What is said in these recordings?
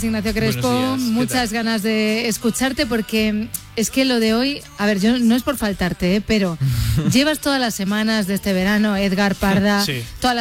Ignacio Crespo, Buenos días. muchas ganas de escucharte porque es que lo de hoy, a ver, yo no es por faltarte, pero llevas todas las semanas de este verano, Edgar Parda, Sí. todas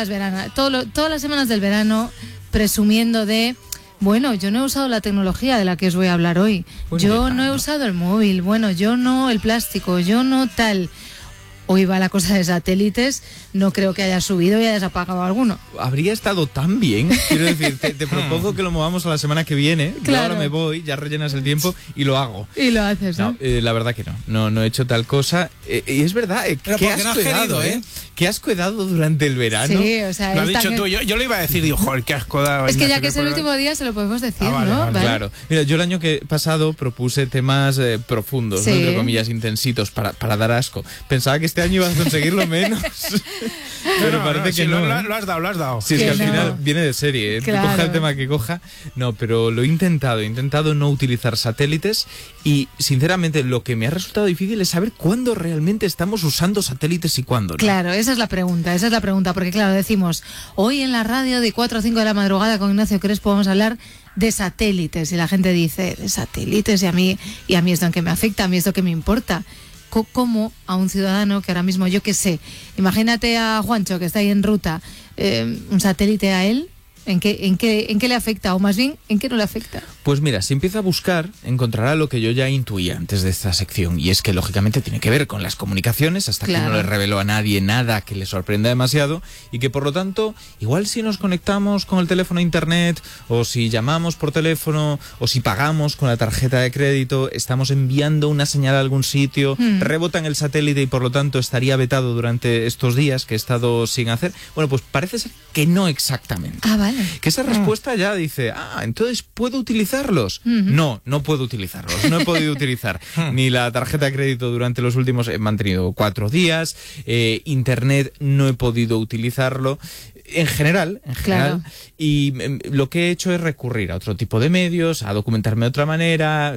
las semanas del verano presumiendo de, bueno, yo no he usado la tecnología de la que os voy a hablar hoy, Bueno, yo Edgar, no he usado el móvil, bueno, yo no el plástico, yo no tal. Hoy va la cosa de satélites, no creo que hayas subido y hayas apagado alguno. Habría estado tan bien. Quiero decir, te propongo que lo movamos a la semana que viene. Yo Claro. ahora me voy, ya rellenas el tiempo y lo hago. Y lo haces, ¿no? No, la verdad que no he hecho tal cosa. Y es verdad, Pero qué porque no has asco he dado, querido, ¿eh? ¿eh? Qué asco he dado durante el verano. Sí, o sea, Lo has es dicho tan- tú, yo lo iba a decir, digo, joder, qué asco da. Es que ya Ignacio, que es el por- último día se lo podemos decir, Ah, vale, ¿no? vale. Claro. Mira, yo el año que pasado propuse temas profundos, Sí. ¿no? Entre comillas, intensitos, para dar asco. Pensaba que este año ibas a conseguirlo menos. Pero No, parece sí, que no. lo ¿eh? has dado. Sí, es Que que al no. final viene de serie, ¿eh? Claro. Coja el tema que coja. No, pero lo he intentado no utilizar satélites y, sinceramente, lo que me ha resultado difícil es saber cuándo realmente estamos usando satélites y cuándo no. Claro, esa es la pregunta, porque claro, decimos, hoy en la radio de 4 a 5 de la madrugada con Ignacio Crespo vamos a hablar de satélites y la gente dice, de satélites y a mí esto en qué me afecta, a mí esto que me importa. ¿Cómo a un ciudadano que ahora mismo, yo qué sé, imagínate a Juancho que está ahí en ruta, un satélite a él, ¿en qué le afecta? O más bien, ¿en qué no le afecta? Pues mira, si empieza a buscar, encontrará lo que yo ya intuía antes de esta sección, y es que lógicamente tiene que ver con las comunicaciones, hasta que Claro. no le reveló a nadie nada que le sorprenda demasiado, y que por lo tanto, igual si nos conectamos con el teléfono a internet, o si llamamos por teléfono, o si pagamos con la tarjeta de crédito, estamos enviando una señal a algún sitio, rebota en el satélite y por lo tanto estaría vetado durante estos días que he estado sin hacer. Bueno, pues parece ser que no exactamente. Ah, vale. Que esa respuesta ya dice, entonces ¿puedo utilizarlos? No puedo utilizarlos. No he podido utilizar ni la tarjeta de crédito durante los últimos, he mantenido 4 días, internet no he podido utilizarlo. En general, Claro. y lo que he hecho es recurrir a otro tipo de medios, a documentarme de otra manera,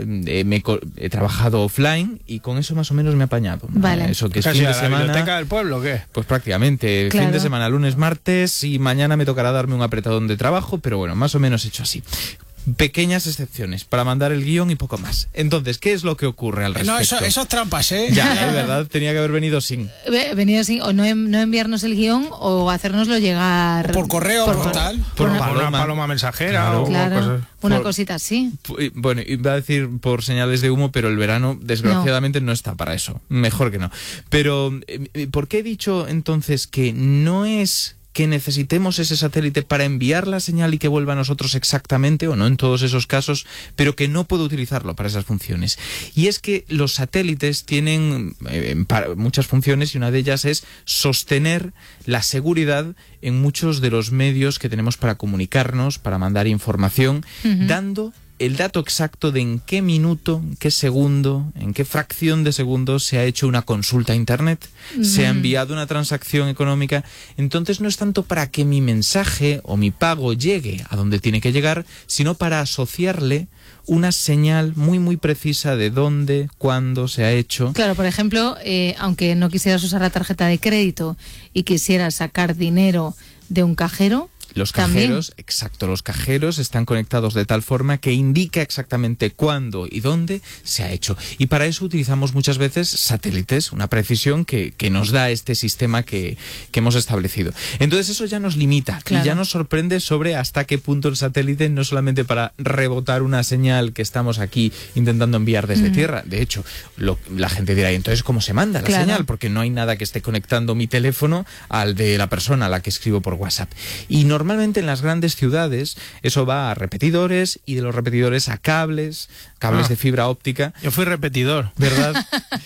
he trabajado offline y con eso más o menos me he apañado. Vale. Eso que es ¿Casi fin a de la semana. biblioteca del pueblo o qué? Pues prácticamente, Claro. fin de semana, lunes, martes, y mañana me tocará darme un apretadón de trabajo, pero bueno, más o menos hecho así. Pequeñas excepciones para mandar el guión y poco más. Entonces, ¿qué es lo que ocurre al respecto? No, eso es trampas, ¿eh? Ya, es verdad, tenía que haber venido sin. Venido así, o no enviarnos el guión o hacérnoslo llegar Por correo, por- postal, por por paloma. una paloma mensajera Claro. o Claro, cosas. una por- cosita así. Bueno, iba a decir por señales de humo, pero el verano, desgraciadamente, no está para eso. Mejor que no. Pero, ¿por qué he dicho entonces que no es que necesitemos ese satélite para enviar la señal y que vuelva a nosotros exactamente, o no en todos esos casos, pero que no puedo utilizarlo para esas funciones? Y es que los satélites tienen muchas funciones, y una de ellas es sostener la seguridad en muchos de los medios que tenemos para comunicarnos, para mandar información, dando el dato exacto de en qué minuto, en qué segundo, en qué fracción de segundo se ha hecho una consulta a internet, se ha enviado una transacción económica. Entonces no es tanto para que mi mensaje o mi pago llegue a donde tiene que llegar, sino para asociarle una señal muy muy precisa de dónde, cuándo se ha hecho. Claro, por ejemplo, aunque no quisieras usar la tarjeta de crédito y quisieras sacar dinero de un cajero, Los también. cajeros, exacto, los cajeros están conectados de tal forma que indica exactamente cuándo y dónde se ha hecho. Y para eso utilizamos muchas veces satélites, una precisión que nos da este sistema que hemos establecido. Entonces eso ya nos limita, Claro. y ya nos sorprende sobre hasta qué punto el satélite, no solamente para rebotar una señal que estamos aquí intentando enviar desde tierra, de hecho, la gente dirá, ¿y entonces cómo se manda la Claro. señal? Porque no hay nada que esté conectando mi teléfono al de la persona a la que escribo por WhatsApp. Y normalmente en las grandes ciudades eso va a repetidores, y de los repetidores a cables de fibra óptica, Yo fui repetidor. ¿verdad?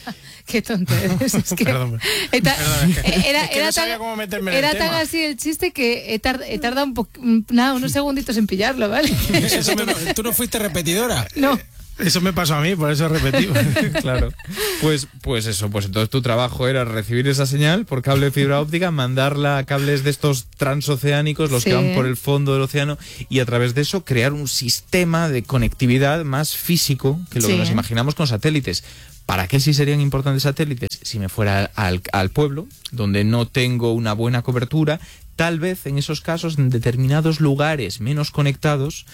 qué tonto eres. Es que Perdón. Era, Es que era no sabía tan, cómo meterme en el era tan tema. así el chiste que he tardado unos segunditos en pillarlo, ¿vale? ¿Tú no fuiste repetidora? No. Eso me pasó a mí, por eso repetí. Claro. Pues eso, pues entonces tu trabajo era recibir esa señal por cable de fibra óptica, mandarla a cables de estos transoceánicos, los Sí. que van por el fondo del océano, y a través de eso crear un sistema de conectividad más físico que lo que Sí. nos imaginamos con satélites. ¿Para qué sí serían importantes satélites? Si me fuera al pueblo, donde no tengo una buena cobertura, tal vez en esos casos, en determinados lugares menos conectados,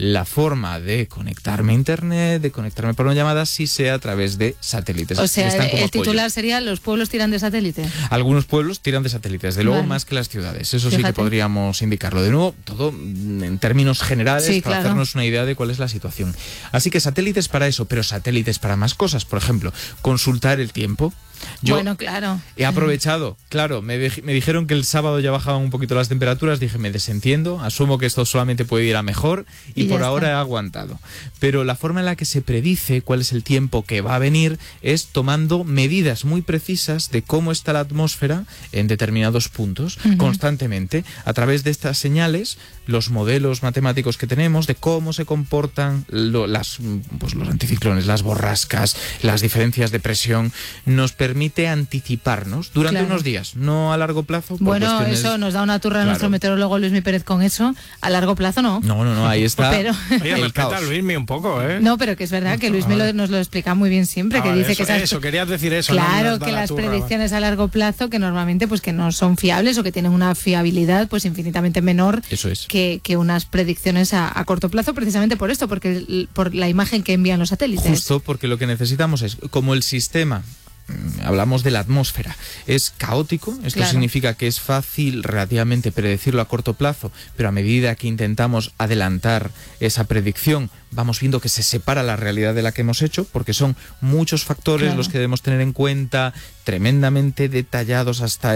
la forma de conectarme a internet, de conectarme por una llamada, sí sea a través de satélites. O sea, Están como el titular apoyo. sería ¿los pueblos tiran de satélite? Algunos pueblos tiran de satélites, de luego Vale. más que las ciudades. Eso sí Fíjate. que podríamos indicarlo. De nuevo, todo en términos generales Sí, para claro. hacernos una idea de cuál es la situación. Así que satélites para eso, pero satélites para más cosas. Por ejemplo, consultar el tiempo. Yo Bueno, claro. he aprovechado, claro, me dijeron que el sábado ya bajaban un poquito las temperaturas, dije me desentiendo, asumo que esto solamente puede ir a mejor y Y ya por está. ahora he aguantado. Pero la forma en la que se predice cuál es el tiempo que va a venir es tomando medidas muy precisas de cómo está la atmósfera en determinados puntos constantemente. A través de estas señales, los modelos matemáticos que tenemos de cómo se comportan los anticiclones, las borrascas, las diferencias de presión, nos permite anticiparnos durante Claro. unos días, no a largo plazo. por Bueno, cuestiones- eso nos da una turra a Claro. nuestro meteorólogo Luismi Pérez con eso. A largo plazo no. No, ahí está Pero- Oye, el respeta a caos. Luismi un poco, ¿eh? No, pero que es verdad que Luismi nos lo explica muy bien siempre, que vale, dice eso, que esas... eso, querías decir eso. no Claro, nos da que la las turra, predicciones a largo plazo, que normalmente pues que no son fiables o que tienen una fiabilidad pues infinitamente menor Eso es. que unas predicciones a corto plazo, precisamente por esto, porque por la imagen que envían los satélites. Justo porque lo que necesitamos es, como el sistema, hablamos de la atmósfera, es caótico, esto Claro. significa que es fácil relativamente predecirlo a corto plazo, pero a medida que intentamos adelantar esa predicción, vamos viendo que se separa la realidad de la que hemos hecho, porque son muchos factores Claro. los que debemos tener en cuenta, tremendamente detallados hasta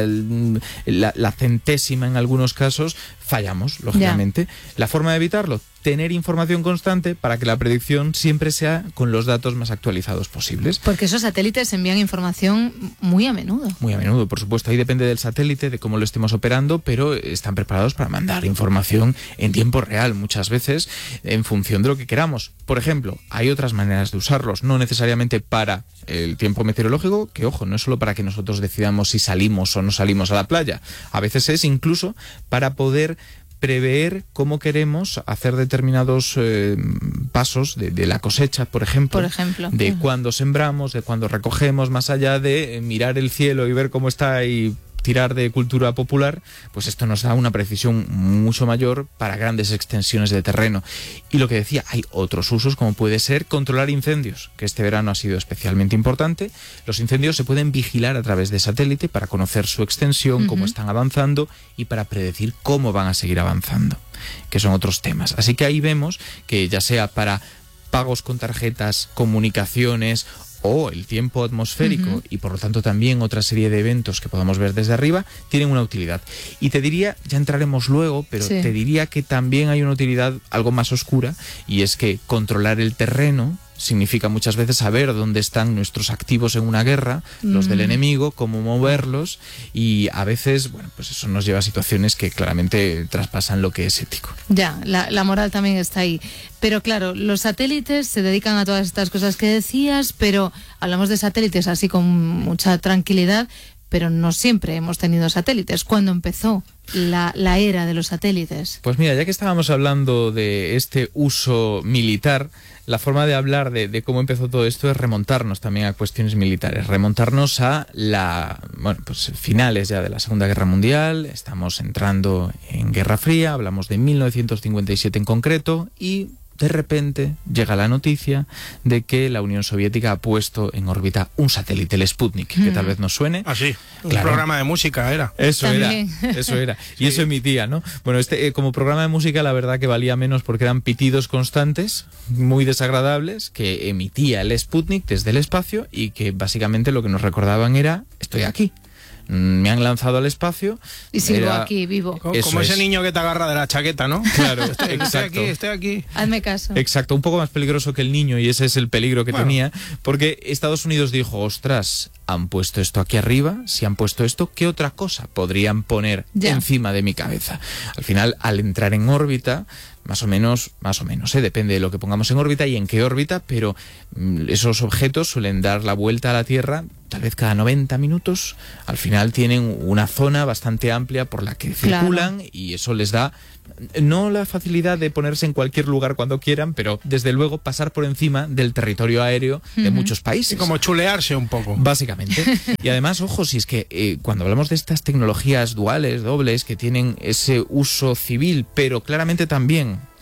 la centésima en algunos casos, fallamos, lógicamente. La forma de evitarlo, tener información constante para que la predicción siempre sea con los datos más actualizados posibles. Porque esos satélites envían información muy a menudo. Muy a menudo, por supuesto. Ahí depende del satélite, de cómo lo estemos operando, pero están preparados para mandar información en tiempo real, muchas veces en función de lo que queramos. Por ejemplo, hay otras maneras de usarlos, no necesariamente para el tiempo meteorológico, que ojo, no es solo para que nosotros decidamos si salimos o no salimos a la playa. A veces es incluso para poder prever cómo queremos hacer determinados pasos de la cosecha, por ejemplo, de cuándo sembramos, de cuándo recogemos, más allá de mirar el cielo y ver cómo está y tirar de cultura popular, pues esto nos da una precisión mucho mayor para grandes extensiones de terreno. Y lo que decía, hay otros usos como puede ser controlar incendios, que este verano ha sido especialmente importante. Los incendios se pueden vigilar a través de satélite para conocer su extensión, cómo están avanzando y para predecir cómo van a seguir avanzando, que son otros temas. Así que ahí vemos que ya sea para pagos con tarjetas, comunicaciones o el tiempo atmosférico y por lo tanto también otra serie de eventos que podamos ver desde arriba, tienen una utilidad. Y te diría, ya entraremos luego, pero te diría que también hay una utilidad algo más oscura, y es que controlar el terreno significa muchas veces saber dónde están nuestros activos en una guerra, los del enemigo, cómo moverlos, y a veces, bueno, pues eso nos lleva a situaciones que claramente traspasan lo que es ético. Ya, la moral también está ahí. Pero claro, los satélites se dedican a todas estas cosas que decías, pero hablamos de satélites así con mucha tranquilidad, pero no siempre hemos tenido satélites. ¿Cuándo empezó la era de los satélites? Pues mira, ya que estábamos hablando de este uso militar, la forma de hablar de cómo empezó todo esto es remontarnos también a cuestiones militares, remontarnos a finales ya de la Segunda Guerra Mundial. Estamos entrando en Guerra Fría, hablamos de 1957 en concreto, y de repente llega la noticia de que la Unión Soviética ha puesto en órbita un satélite, el Sputnik, que tal vez nos suene. Ah, sí, un Claro. programa de música era. Eso También. era. Y eso emitía, ¿no? Bueno, como programa de música la verdad que valía menos porque eran pitidos constantes, muy desagradables, que emitía el Sputnik desde el espacio y que básicamente lo que nos recordaban era, estoy aquí. Me han lanzado al espacio. Y sigo Era- aquí, vivo. Como Eso ese es. niño que te agarra de la chaqueta, ¿no? Claro, Estoy exacto. aquí, estoy aquí. Hazme caso. Exacto, un poco más peligroso que el niño, y ese es el peligro que Bueno. tenía, porque Estados Unidos dijo, ostras, han puesto esto aquí arriba, si han puesto esto, ¿qué otra cosa podrían poner Ya. encima de mi cabeza? Al final, al entrar en órbita, más o menos, depende de lo que pongamos en órbita y en qué órbita, pero esos objetos suelen dar la vuelta a la Tierra tal vez cada 90 minutos. Al final tienen una zona bastante amplia por la que circulan, y eso les da no la facilidad de ponerse en cualquier lugar cuando quieran, pero desde luego pasar por encima del territorio aéreo de muchos países. Y como chulearse un poco. Básicamente. Y además, ojo, si es que cuando hablamos de estas tecnologías duales, dobles, que tienen ese uso civil, pero claramente también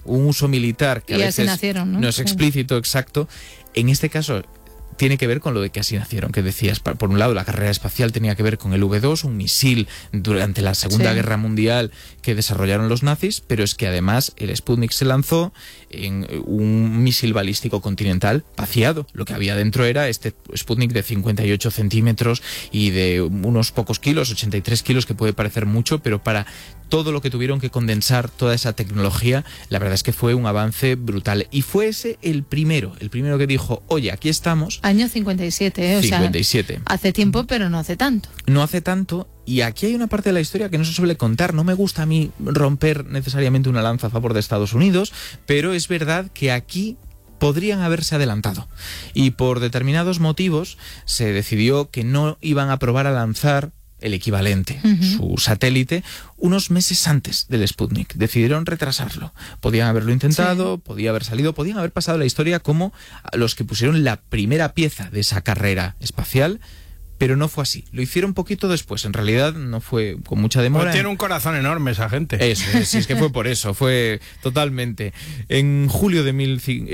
un uso militar que y a así veces nacieron, ¿no? no es explícito, exacto. En este caso tiene que ver con lo de que así nacieron, que decías. Por un lado, la carrera espacial tenía que ver con el V2, un misil durante la Segunda Guerra Mundial que desarrollaron los nazis, pero es que además el Sputnik se lanzó en un misil balístico continental vaciado. Lo que había dentro era este Sputnik de 58 centímetros y de unos pocos kilos, 83 kilos, que puede parecer mucho, pero para todo lo que tuvieron que condensar, toda esa tecnología, la verdad es que fue un avance brutal. Y fue ese el primero que dijo, oye, aquí estamos. Año 57, 57. O sea, hace tiempo, pero no hace tanto. No hace tanto, y aquí hay una parte de la historia que no se suele contar. No me gusta a mí romper necesariamente una lanza a favor de Estados Unidos, pero es verdad que aquí podrían haberse adelantado. Y por determinados motivos se decidió que no iban a probar a lanzar el equivalente, su satélite, unos meses antes del Sputnik. Decidieron retrasarlo. Podían haberlo intentado, podía haber salido, podían haber pasado la historia como los que pusieron la primera pieza de esa carrera espacial, pero no fue así. Lo hicieron poquito después. En realidad no fue con mucha demora. Pues tiene un corazón enorme esa gente. Eso, sí, es que fue por eso, fue totalmente. En julio de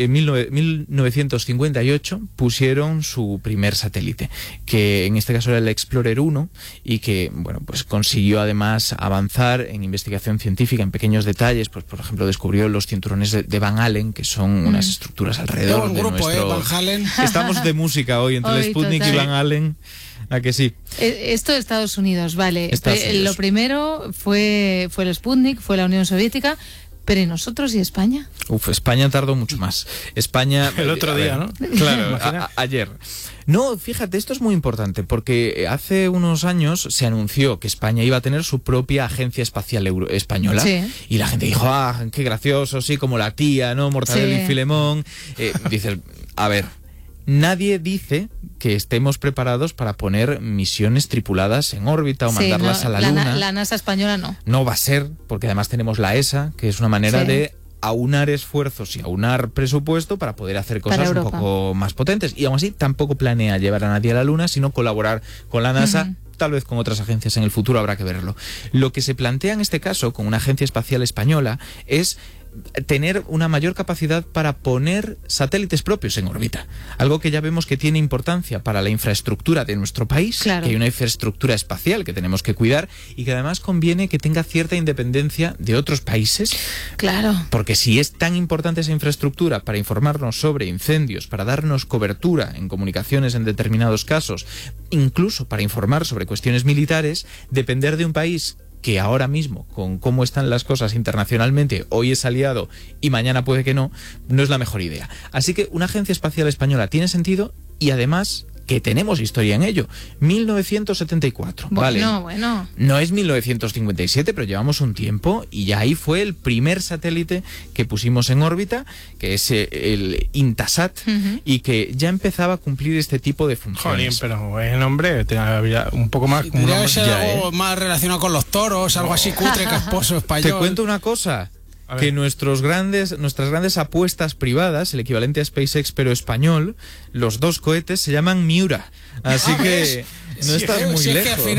1958 pusieron su primer satélite, que en este caso era el Explorer 1, y que, bueno, pues consiguió además avanzar en investigación científica, en pequeños detalles. Pues, por ejemplo, descubrió los cinturones de Van Allen, que son unas estructuras alrededor de nuestro... Van Halen. Estamos de música hoy, entre el Sputnik y Van Allen. ¿A que sí? Esto de Estados Unidos, vale. Estados Unidos. Lo primero fue el Sputnik, fue la Unión Soviética, pero ¿y nosotros y España? España tardó mucho más. España... El otro día, ¿no? Claro, ayer. No, fíjate, esto es muy importante, porque hace unos años se anunció que España iba a tener su propia agencia espacial española, y la gente dijo, qué gracioso, sí, como la tía, ¿no? Mortadelo y Filemón. Dices, a ver, nadie dice que estemos preparados para poner misiones tripuladas en órbita o mandarlas a la Luna. La NASA española no. No va a ser, porque además tenemos la ESA, que es una manera de aunar esfuerzos y aunar presupuesto para poder hacer cosas un poco más potentes. Y aún así tampoco planea llevar a nadie a la Luna, sino colaborar con la NASA. Tal vez con otras agencias en el futuro, habrá que verlo. Lo que se plantea en este caso con una agencia espacial española es tener una mayor capacidad para poner satélites propios en órbita. Algo que ya vemos que tiene importancia para la infraestructura de nuestro país, que hay una infraestructura espacial que tenemos que cuidar y que además conviene que tenga cierta independencia de otros países. Claro. Porque si es tan importante esa infraestructura para informarnos sobre incendios, para darnos cobertura en comunicaciones en determinados casos, incluso para informar sobre cuestiones militares, depender de un país que ahora mismo, con cómo están las cosas internacionalmente, hoy es aliado y mañana puede que no, no es la mejor idea. Así que una agencia espacial española tiene sentido y además que tenemos historia en ello. 1974, ¿vale? Bueno. No es 1957, pero llevamos un tiempo y ya ahí fue el primer satélite que pusimos en órbita, que es el Intasat, y que ya empezaba a cumplir este tipo de funciones. Joder, pero el nombre había un poco más... Tendría que ser algo más relacionado con los toros, algo así cutre, casposo, español. Te cuento una cosa, que nuestras grandes apuestas privadas, el equivalente a SpaceX pero español, los dos cohetes se llaman Miura. Así que no estás muy lejos. No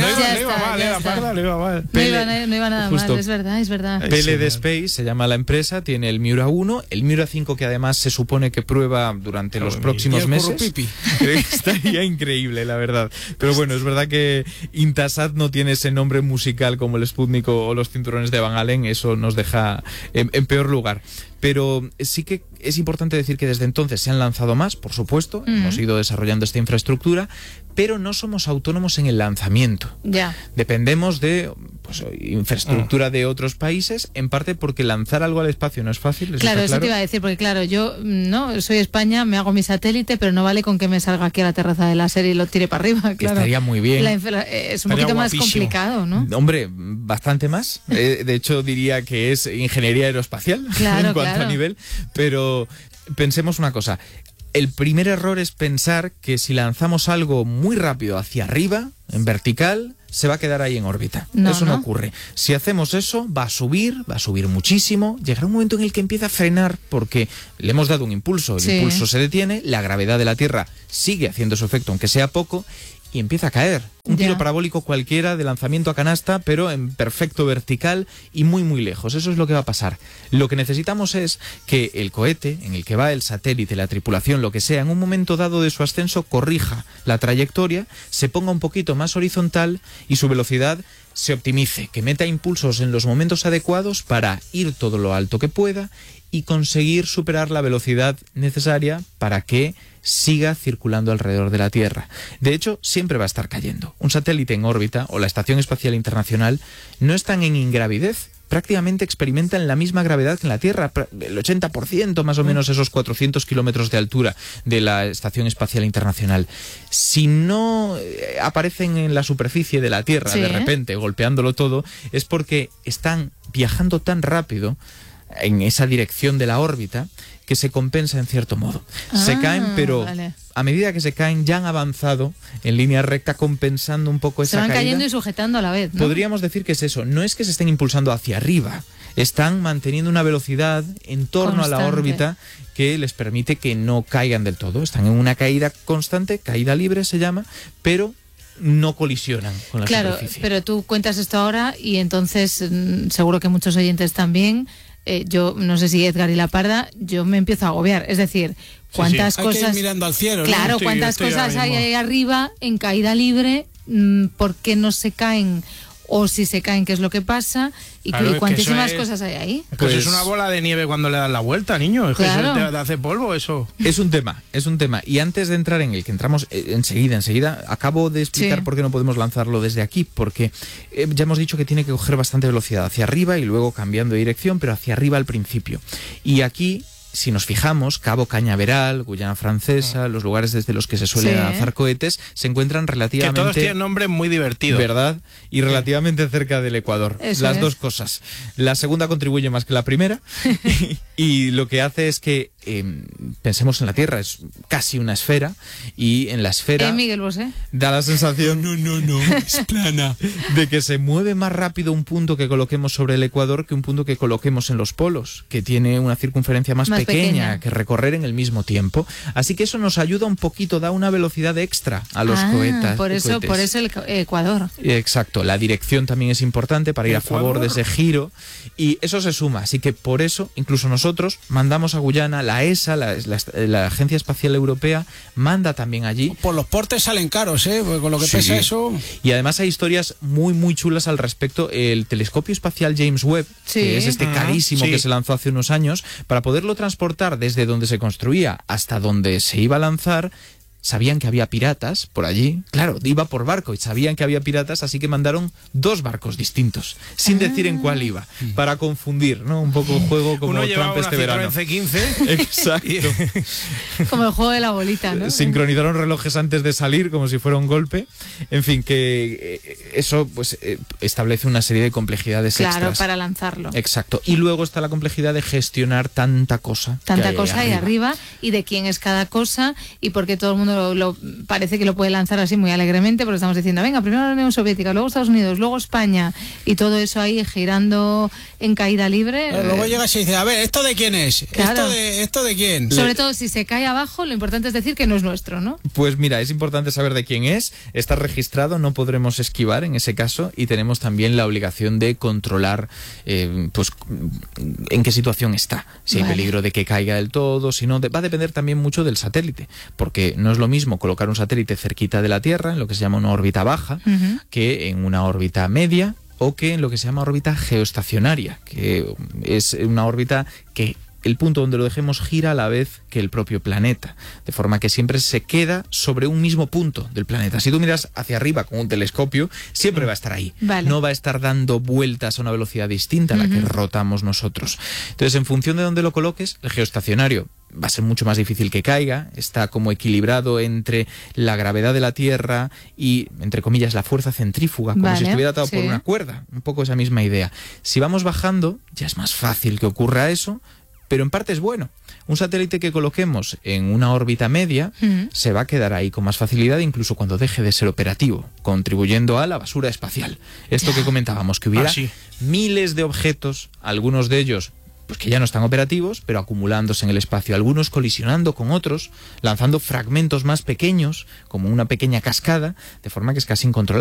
iba nada mal, es verdad. PLD Space se llama la empresa, tiene el Miura 1, el Miura 5 que además se supone que prueba durante los próximos meses. Estaría increíble, la verdad. Pero bueno, es verdad que Intasat no tiene ese nombre musical como el Sputnik o los cinturones de Van Allen, eso nos deja en peor lugar. Pero sí que es importante decir que desde entonces se han lanzado más, por supuesto, hemos ido desarrollando esta infraestructura, pero no somos autónomos en el lanzamiento. Dependemos de infraestructura de otros países, en parte porque lanzar algo al espacio no es fácil. Claro, eso te iba a decir, porque claro, yo no soy España, me hago mi satélite, pero no vale con que me salga aquí a la terraza de la serie y lo tire para arriba. Claro. Estaría muy bien. Es un poquito más complicado, ¿no? Hombre, bastante más. De hecho, diría que es ingeniería aeroespacial en cuanto a nivel, pero pensemos una cosa. El primer error es pensar que si lanzamos algo muy rápido hacia arriba, en vertical, se va a quedar ahí en órbita. Eso no ocurre. Si hacemos eso, va a subir muchísimo, llegará un momento en el que empieza a frenar porque le hemos dado un impulso, el impulso se detiene, la gravedad de la Tierra sigue haciendo su efecto, aunque sea poco, y empieza a caer. Un Ya. tiro parabólico cualquiera de lanzamiento a canasta, pero en perfecto vertical y muy muy lejos. Eso es lo que va a pasar. Lo que necesitamos es que el cohete en el que va el satélite, la tripulación, lo que sea, en un momento dado de su ascenso corrija la trayectoria, se ponga un poquito más horizontal y su velocidad se optimice, que meta impulsos en los momentos adecuados para ir todo lo alto que pueda y conseguir superar la velocidad necesaria para que siga circulando alrededor de la Tierra. De hecho, siempre va a estar cayendo. Un satélite en órbita o la Estación Espacial Internacional no están en ingravidez, prácticamente experimentan la misma gravedad que en la Tierra, el 80% más o menos, esos 400 kilómetros de altura de la Estación Espacial Internacional. Si no aparecen en la superficie de la Tierra de repente, golpeándolo todo, es porque están viajando tan rápido en esa dirección de la órbita que se compensa en cierto modo. Se caen, pero vale. a medida que se caen ya han avanzado en línea recta, compensando un poco esa Se van caída. cayendo y sujetando a la vez, ¿no? Podríamos decir que es eso. No es que se estén impulsando hacia arriba, están manteniendo una velocidad en torno a la Constante. órbita que les permite que no caigan del todo. Están en una caída constante, caída libre se llama, pero no colisionan con la Claro, superficie. pero tú cuentas esto ahora y entonces seguro que muchos oyentes también. Yo no sé si Edgar y la Parda, yo me empiezo a agobiar. Es decir, cuántas Hay que cosas. ir mirando al cielo, ¿no? Claro, Estoy cuántas ahora cosas hay mismo. ahí arriba en caída libre, ¿por qué no se caen? O si se caen, ¿qué es lo que pasa? Y, Claro, y es que cuantísimas eso es- cosas hay ahí. Pues es Pues- una bola de nieve cuando le das la vuelta, niño. Es que Claro. eso te hace polvo, eso. Es un tema. Y antes de entrar en el que entramos enseguida, acabo de explicar Sí. por qué no podemos lanzarlo desde aquí, porque ya hemos dicho que tiene que coger bastante velocidad hacia arriba y luego cambiando de dirección, pero hacia arriba al principio. Y aquí, si nos fijamos, Cabo Cañaveral, Guyana Francesa, los lugares desde los que se suelen Sí. lanzar cohetes, se encuentran Que relativamente... todos tienen nombres muy divertidos. ¿Verdad? Y relativamente cerca del Ecuador. Eso Las es. dos cosas. La segunda contribuye más que la primera y lo que hace es que pensemos en la Tierra, es casi una esfera y en la esfera Miguel Bosé. da la sensación No, es plana. de que se mueve más rápido un punto que coloquemos sobre el Ecuador que un punto que coloquemos en los polos, que tiene una circunferencia más pequeña que recorrer en el mismo tiempo. Así que eso nos ayuda un poquito, da una velocidad extra a los cohetes. Por eso el Ecuador. Exacto, la dirección también es importante para ir a favor de ese giro y eso se suma, así que por eso incluso nosotros mandamos a Guyana, la ESA, la Agencia Espacial Europea, manda también allí. Pues los portes salen caros, ¿eh? Porque con lo que Sí. pesa eso. Y además hay historias muy muy chulas al respecto. El telescopio espacial James Webb, Sí. que es este carísimo Sí. que se lanzó hace unos años, para poderlo transportar desde donde se construía hasta donde se iba a lanzar, sabían que había piratas por allí. Claro, iba por barco y sabían que había piratas, así que mandaron 2 barcos distintos, sin decir en cuál iba, para confundir, ¿no? Un poco el juego como Uno Trump llevaba una este verano. Citroën C15. Exacto. Como el juego de la bolita, ¿no? Sincronizaron relojes antes de salir como si fuera un golpe. En fin, que eso pues establece una serie de complejidades Claro, extras. para lanzarlo. Exacto. Y luego está la complejidad de gestionar tanta cosa. Tanta cosa ahí arriba y de quién es cada cosa y porque todo el mundo parece que lo puede lanzar así muy alegremente porque estamos diciendo, venga, primero la Unión Soviética, luego Estados Unidos, luego España y todo eso ahí girando en caída libre. Luego llegas y dices, a ver, ¿esto de quién es? Claro. ¿Esto de quién? Sobre todo si se cae abajo, lo importante es decir que no es nuestro, ¿no? Pues mira, es importante saber de quién es, está registrado, no podremos esquivar en ese caso y tenemos también la obligación de controlar pues en qué situación está, si hay Vale. peligro de que caiga del todo, si no, va a depender también mucho del satélite, porque no es lo mismo colocar un satélite cerquita de la Tierra, en lo que se llama una órbita baja, que en una órbita media o que en lo que se llama órbita geoestacionaria, que es una órbita que el punto donde lo dejemos gira a la vez que el propio planeta, de forma que siempre se queda sobre un mismo punto del planeta. Si tú miras hacia arriba con un telescopio, siempre va a estar ahí. Vale. No va a estar dando vueltas a una velocidad distinta a la que rotamos nosotros. Entonces, en función de dónde lo coloques, el geoestacionario va a ser mucho más difícil que caiga, está como equilibrado entre la gravedad de la Tierra y, entre comillas, la fuerza centrífuga, como Vale, si estuviera atado sí. por una cuerda, un poco esa misma idea. Si vamos bajando, ya es más fácil que ocurra eso, pero en parte es bueno. Un satélite que coloquemos en una órbita media se va a quedar ahí con más facilidad incluso cuando deje de ser operativo, contribuyendo a la basura espacial. Esto que comentábamos, que hubiera Ah, sí. miles de objetos, algunos de ellos pues que ya no están operativos, pero acumulándose en el espacio, algunos colisionando con otros, lanzando fragmentos más pequeños, como una pequeña cascada, de forma que es casi incontrolable.